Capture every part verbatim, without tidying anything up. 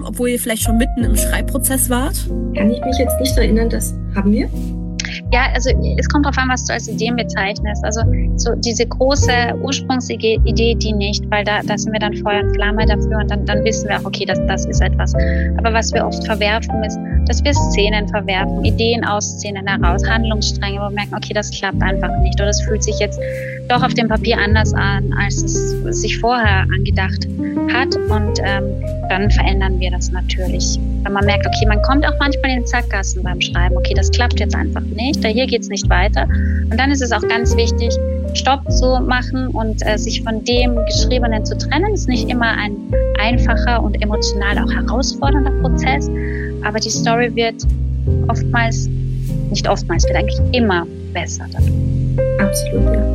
obwohl ihr vielleicht schon mitten im Schreibprozess wart? Kann ich mich jetzt nicht erinnern, das haben wir? Ja, also es kommt darauf an, was du als Ideen bezeichnest. Also so diese große Ursprungsidee, die nicht, weil da, da sind wir dann Feuer und Flamme dafür und dann, dann wissen wir auch, okay, das, das ist etwas. Aber was wir oft verwerfen ist, dass wir Szenen verwerfen, Ideen aus Szenen heraus, Handlungsstränge, wo wir merken, okay, das klappt einfach nicht oder es fühlt sich jetzt doch auf dem Papier anders an, als es sich vorher angedacht hat und ähm, dann verändern wir das natürlich. Wenn man merkt, okay, man kommt auch manchmal in Sackgassen beim Schreiben, okay, das klappt jetzt einfach nicht, da hier geht's nicht weiter und dann ist es auch ganz wichtig, Stopp zu machen und äh, sich von dem Geschriebenen zu trennen. Das ist nicht immer ein einfacher und emotional auch herausfordernder Prozess, aber die Story wird oftmals, nicht oftmals, wird eigentlich immer besser dadurch. Absolut, ja.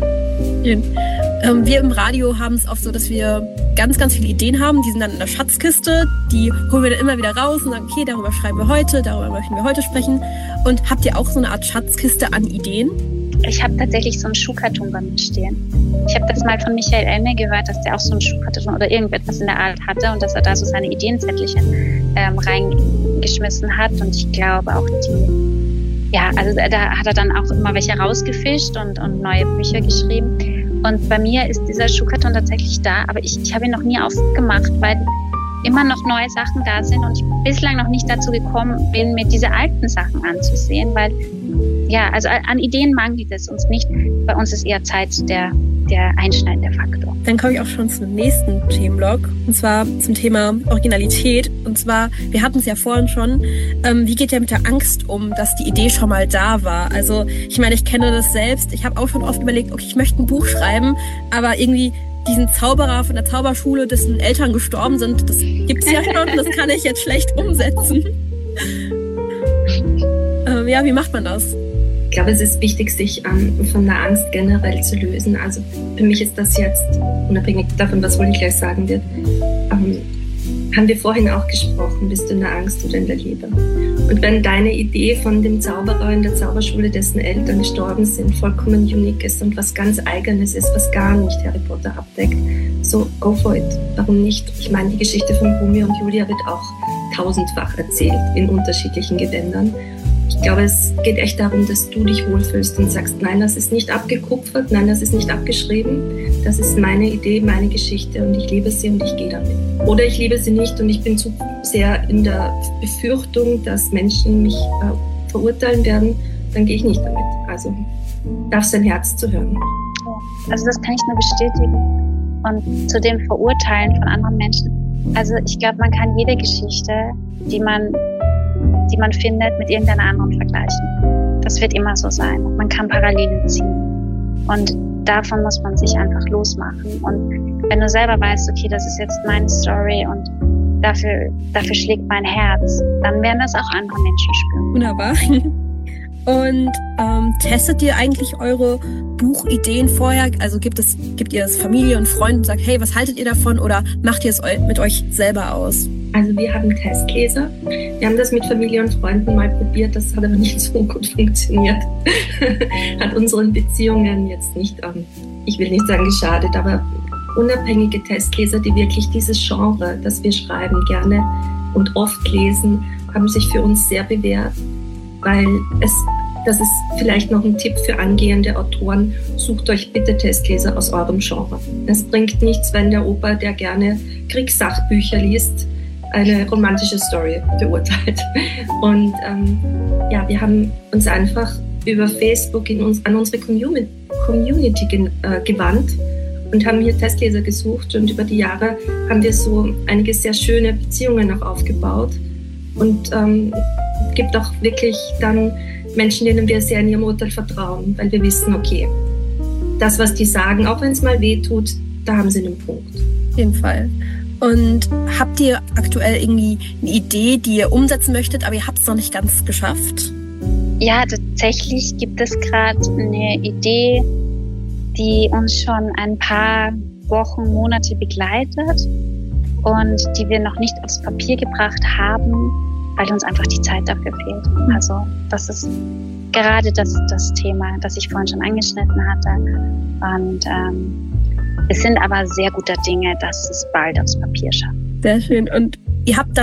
Ähm, wir im Radio haben es oft so, dass wir ganz, ganz viele Ideen haben. Die sind dann in der Schatzkiste. Die holen wir dann immer wieder raus und sagen, okay, darüber schreiben wir heute, darüber möchten wir heute sprechen. Und habt ihr auch so eine Art Schatzkiste an Ideen? Ich habe tatsächlich so einen Schuhkarton bei mir stehen. Ich habe das mal von Michael Ende gehört, dass der auch so einen Schuhkarton oder irgendetwas in der Art hatte und dass er da so seine Ideenzettelchen ähm, reingeschmissen hat. Und ich glaube auch die, ja, also da hat er dann auch immer welche rausgefischt und, und neue Bücher geschrieben. Und bei mir ist dieser Schuhkarton tatsächlich da, aber ich, ich habe ihn noch nie aufgemacht, weil immer noch neue Sachen da sind und ich bislang noch nicht dazu gekommen bin, mir diese alten Sachen anzusehen, weil ja, also an Ideen mangelt es uns nicht. Bei uns ist eher Zeit der, der einschneidende Faktor. Dann komme ich auch schon zum nächsten Themenblock, und zwar zum Thema Originalität. Und zwar, wir hatten es ja vorhin schon, ähm, wie geht ihr mit der Angst um, dass die Idee schon mal da war? Also ich meine, ich kenne das selbst. Ich habe auch schon oft überlegt, okay, ich möchte ein Buch schreiben, aber irgendwie diesen Zauberer von der Zauberschule, dessen Eltern gestorben sind, das gibt's ja schon, das kann ich jetzt schlecht umsetzen. ähm, ja, wie macht man das? Ich glaube, es ist wichtig, sich ähm, von der Angst generell zu lösen. Also für mich ist das jetzt, unabhängig davon, was Uli gleich sagen wird, ähm, haben wir vorhin auch gesprochen, bist du in der Angst oder in der Liebe? Und wenn deine Idee von dem Zauberer in der Zauberschule, dessen Eltern gestorben sind, vollkommen unique ist und was ganz Eigenes ist, was gar nicht Harry Potter abdeckt, so go for it. Warum nicht? Ich meine, die Geschichte von Romeo und Julia wird auch tausendfach erzählt in unterschiedlichen Gewändern. Ich glaube, es geht echt darum, dass du dich wohlfühlst und sagst, nein, das ist nicht abgekupfert, nein, das ist nicht abgeschrieben, das ist meine Idee, meine Geschichte und ich liebe sie und ich gehe damit. Oder ich liebe sie nicht und ich bin zu sehr in der Befürchtung, dass Menschen mich äh, verurteilen werden, dann gehe ich nicht damit. Also darf sein Herz zu hören. Also das kann ich nur bestätigen. Und zu dem Verurteilen von anderen Menschen. Also ich glaube, man kann jede Geschichte, die man die man findet, mit irgendeiner anderen vergleichen. Das wird immer so sein. Man kann Parallelen ziehen. Und davon muss man sich einfach losmachen. Und wenn du selber weißt, okay, das ist jetzt meine Story und dafür, dafür schlägt mein Herz, dann werden das auch andere Menschen spüren. Wunderbar. Und ähm, testet ihr eigentlich eure Buchideen vorher? Also gibt es, gibt ihr es Familie und Freunden und sagt, hey, was haltet ihr davon? Oder macht ihr es mit euch selber aus? Also wir haben Testleser. Wir haben das mit Familie und Freunden mal probiert. Das hat aber nicht so gut funktioniert. Hat unseren Beziehungen jetzt nicht, ähm, ich will nicht sagen geschadet, aber unabhängige Testleser, die wirklich dieses Genre, das wir schreiben, gerne und oft lesen, haben sich für uns sehr bewährt. Weil es, das ist vielleicht noch ein Tipp für angehende Autoren, sucht euch bitte Testleser aus eurem Genre. Es bringt nichts, wenn der Opa, der gerne Kriegssachbücher liest, eine romantische Story beurteilt. Und ähm, ja, wir haben uns einfach über Facebook in uns, an unsere Community, Community gen, äh, gewandt und haben hier Testleser gesucht. Und über die Jahre haben wir so einige sehr schöne Beziehungen auch aufgebaut. Und ähm, es gibt auch wirklich dann Menschen, denen wir sehr in ihrem Urteil vertrauen, weil wir wissen, okay, das, was die sagen, auch wenn es mal weh tut, da haben sie einen Punkt. Auf jeden Fall. Und habt ihr aktuell irgendwie eine Idee, die ihr umsetzen möchtet, aber ihr habt es noch nicht ganz geschafft? Ja, tatsächlich gibt es gerade eine Idee, die uns schon ein paar Wochen, Monate begleitet und die wir noch nicht aufs Papier gebracht haben, weil uns einfach die Zeit dafür fehlt. Also das ist gerade das, das Thema, das ich vorhin schon angeschnitten hatte. Und ähm, wir sind aber sehr guter Dinge, dass es bald aufs Papier schafft. Sehr schön. Und ihr habt